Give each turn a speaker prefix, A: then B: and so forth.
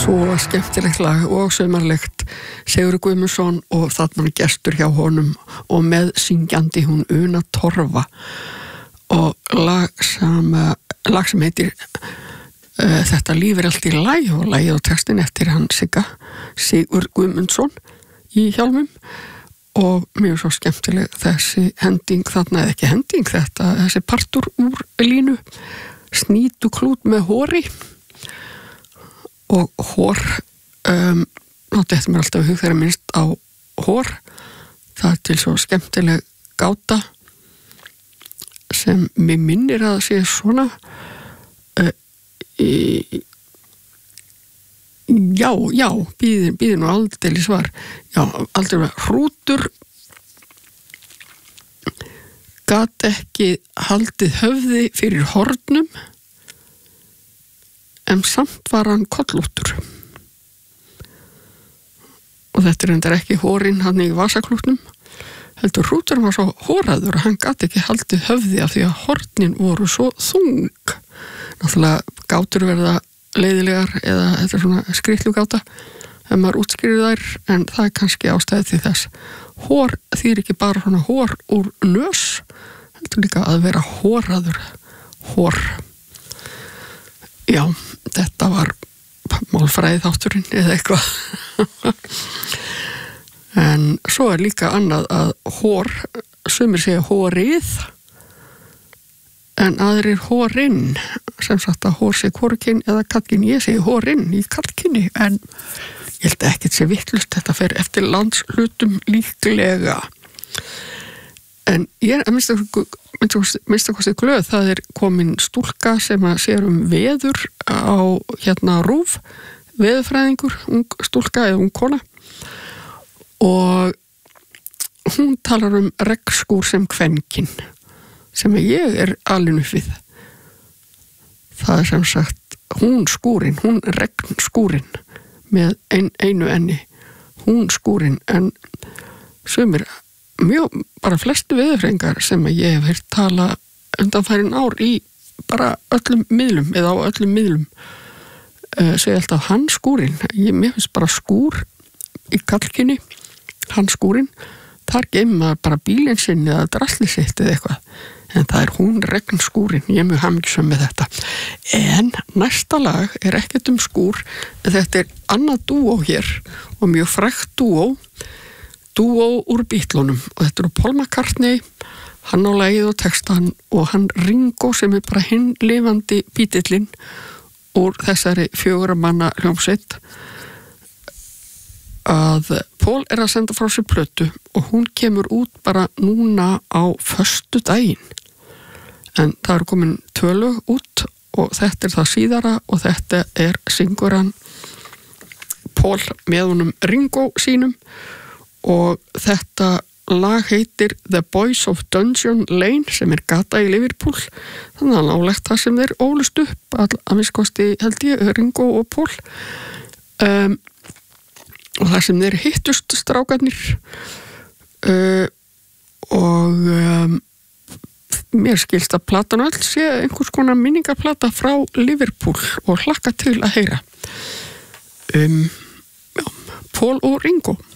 A: Svo skemmtilegt lag og saumarlegt. Sigurður Guðmundsson og þarna gestur hjá honum og með syngjandi hún Una Torfa og lag sem heitir Þetta líf allt í lagi og lagið og textin eftir hann Sigurður Guðmundsson í hjálmum og mjög svo skemmtileg þessi hending þarna, eða ekki hending þessi partur úr línu snýtu klút með hóri og hór þetta mér alltaf hug þegar minnst á hór það til svo skemmtileg gáta sem mér minnir að sé svona já, býðir nú aldrei svar aldrei hrútur gat ekki haldið höfði fyrir hornum en samt var hann kollóttur og þetta reyndar ekki hórinn hann í vasaklútnum heldur hrútur var svo hóraður að hann gat ekki haldið höfði af því að hornin voru svo þung náttúrulega gátur verða leiðilegar eða þetta er svona skrýtlugáta ef maður útskýrir þær en það er kannski ástæði til þess hór þýr ekki bara svona hór úr nös heldur líka að vera hóraður hór já, þetta var málfræði þátturinn eða eitthvað en svo er líka annað að hór sumir segja hórið en aðrir hórinn sem sagt að hór sé hvorkinn eða kallkinn ég segi hórinn í kallkinni en ég held ekki sé vittlust þetta fer eftir landshlutum líklega en ég er að minnsta kosti glöð það er komin stúlka sem að sér veður á RÚV veðurfræðingur, ung stúlka eða ung kona og hún talar regnskúr sem kvenkinn sem ég er alin upp við það er sem sagt hún regnskúrin með einu enni hún skúrin en sumir mjög, bara flestu veðurfræðingar sem ég hef heyrt tala undanfærin ár í bara öllum miðlum eða á öllum miðlum segja alltaf hann skúrin mér finnst bara skúr í kallkinni hann skúrin þar geymir maður bara bílinn sinn eða drasli sitt eða eitthvað en það er hún regnskúrin ég er mjög hamingjusöm með þetta en næsta lag er ekkert skúr þetta er annað dúó hér og mjög frægt dúó úr Beatlunum og þetta eru Paul McCartney hann á lagið og textan og hann Ringo sem er bara hinn lifandi Beatlinn úr þessari 4 manna hljómsveit að Paul er að senda frá sér plötu og hún kemur út bara núna á föstudaginn en það eru komin 2 lög út og þetta er það síðara og þetta er syngur hann Paul með honum Ringo sínum og þetta lag heitir The Boys of Dungeon Lane sem er gata í Liverpool þannig að nálegt það sem þeir ólust upp að minnskosti held ég Ringo og Paul og það sem þeir hittust strákarnir og mér skilst að platan öll sé einhvers konar minningaplata frá Liverpool og hlakka til að heyra Paul og Ringo